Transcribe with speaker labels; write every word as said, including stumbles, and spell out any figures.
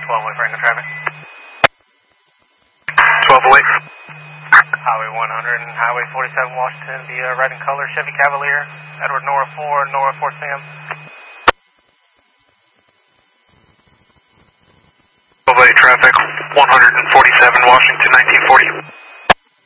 Speaker 1: twelve away for the traffic.
Speaker 2: twelve away.
Speaker 1: Highway one hundred and Highway forty-seven Washington via red and color Chevy Cavalier. Edward Nora four, Nora four Sam.
Speaker 2: twelve away traffic, one forty-seven Washington nineteen forty.